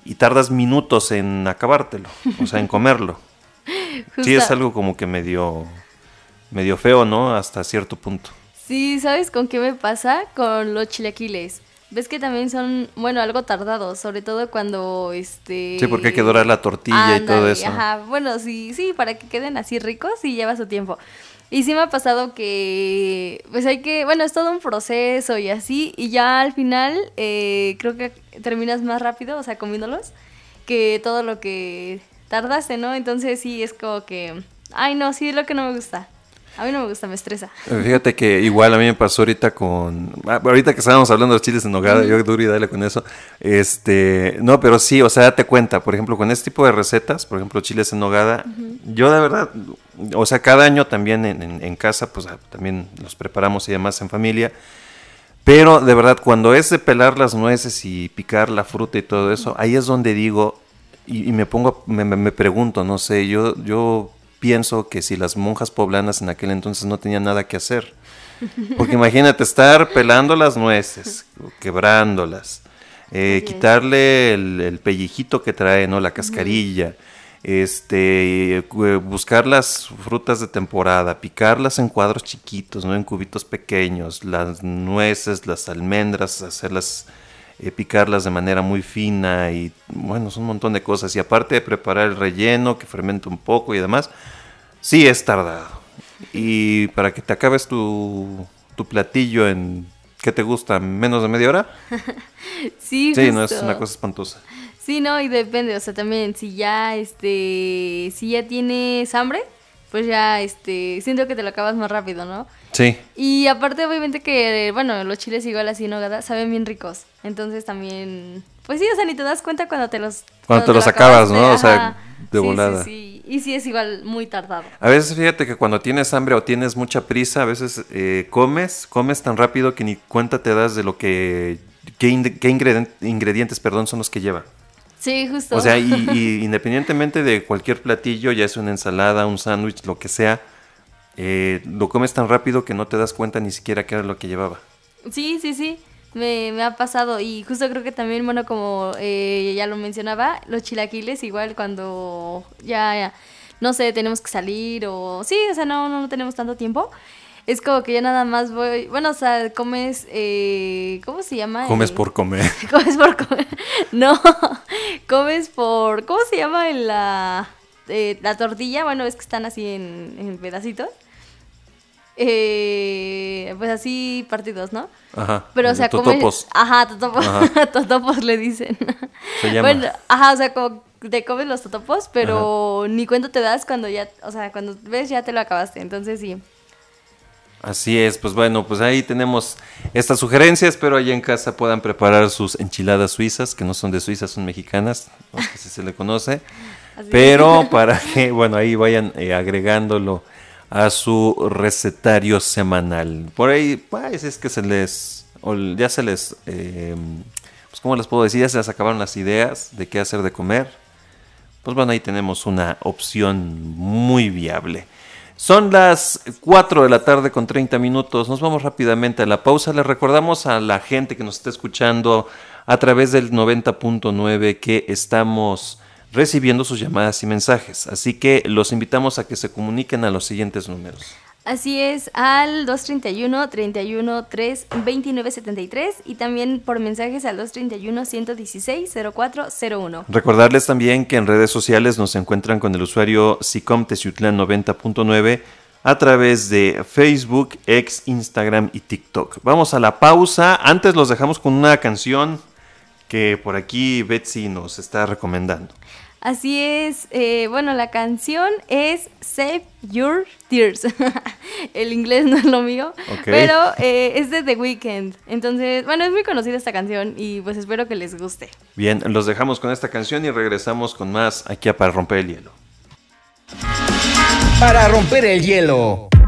y tardas minutos en acabártelo, o sea, en comerlo. Sí, es algo como que medio feo, ¿no? Hasta cierto punto. Sí, ¿sabes con qué me pasa? Con los chilaquiles. Ves que también son, bueno, algo tardados, sobre todo cuando Sí, porque hay que dorar la tortilla y todo eso. Ajá, bueno, sí, para que queden así ricos y lleva su tiempo. Y sí me ha pasado que, pues bueno, es todo un proceso y así, y ya al final creo que terminas más rápido, o sea, comiéndolos, que todo lo que tardaste, ¿no? Entonces sí, es como que, ay no, sí es lo que no me gusta. A mí no me gusta, me estresa. Fíjate que igual a mí me pasó ahorita ahorita que estábamos hablando de chiles en nogada, yo duro y dale con eso. No, pero sí, o sea, date cuenta, por ejemplo, con este tipo de recetas, por ejemplo, chiles en nogada, yo de verdad, o sea, cada año también en casa, pues también los preparamos y demás en familia. Pero de verdad, cuando es de pelar las nueces y picar la fruta y todo eso, ahí es donde digo, y me pregunto, no sé, yo pienso que si las monjas poblanas en aquel entonces no tenían nada que hacer. Porque imagínate estar pelando las nueces, quebrándolas, quitarle el pellejito que trae, ¿no? La cascarilla, buscar las frutas de temporada, picarlas en cuadros chiquitos, ¿no? En cubitos pequeños, las nueces, las almendras, hacerlas, picarlas de manera muy fina y bueno, son un montón de cosas. Y aparte de preparar el relleno, que fermente un poco y demás, sí es tardado. Y para que te acabes tu platillo en, ¿qué te gusta? ¿Menos de media hora? Sí, sí, justo. no, es una cosa espantosa. Sí, no, y depende, o sea, también si ya tienes hambre, pues ya siento que te lo acabas más rápido, ¿no? Sí. Y aparte obviamente que, bueno, los chiles igual así en nogada saben bien ricos. Entonces también, pues sí, o sea, ni te das cuenta cuando te los acabas, ¿no? Ajá. O sea, de volada. Sí. Y sí es igual muy tardado. A veces fíjate que cuando tienes hambre o tienes mucha prisa, a veces comes tan rápido que ni cuenta te das de lo qué ingredientes, perdón, son los que lleva. Sí, justo. O sea, y independientemente de cualquier platillo, ya es una ensalada, un sándwich, lo que sea, lo comes tan rápido que no te das cuenta ni siquiera qué era lo que llevaba. Sí. Me ha pasado y justo creo que también, bueno, como ya lo mencionaba, los chilaquiles igual cuando ya, no sé, tenemos que salir o sí, o sea, no tenemos tanto tiempo. Es como que ya nada más voy, bueno, o sea, comes, ¿cómo se llama? Comes por comer. Comes por comer. No, comes por, ¿cómo se llama la tortilla? Bueno, es que están así en pedacitos. Pues así partidos, ¿no? Ajá. Pero o sea, totopos. Ajá, totopos. Ajá. Totopos le dicen. Se llama. Bueno, ajá, o sea, como te comes los totopos, pero ni cuenta te das cuando ya, o sea, cuando ves ya te lo acabaste, entonces sí. Así es, pues bueno, pues ahí tenemos estas sugerencias, espero allá en casa puedan preparar sus enchiladas suizas, que no son de Suiza, son mexicanas, no sé si se le conoce, pero para que, bueno, ahí vayan agregándolo a su recetario semanal. Por ahí, pues es que pues ¿cómo les puedo decir? Ya se les acabaron las ideas de qué hacer de comer. Pues bueno, ahí tenemos una opción muy viable. Son las 4 de la tarde con 30 minutos. Nos vamos rápidamente a la pausa. Les recordamos a la gente que nos está escuchando a través del 90.9 que estamos recibiendo sus llamadas y mensajes. Así que los invitamos a que se comuniquen a los siguientes números. Así es, al 231-313-2973 y también por mensajes al 231-116-0401. Recordarles también que en redes sociales nos encuentran con el usuario SICOM Teciutlán 90.9 a través de Facebook, X, Instagram y TikTok. Vamos a la pausa. Antes los dejamos con una canción que por aquí Betsy nos está recomendando. Así es, bueno, la canción es Save Your Tears. El inglés no es lo mío, okay. Pero es de The Weeknd. Entonces, bueno, es muy conocida esta canción y pues espero que les guste. Bien, los dejamos con esta canción y regresamos con más aquí a Para Romper el Hielo. Para Romper el Hielo.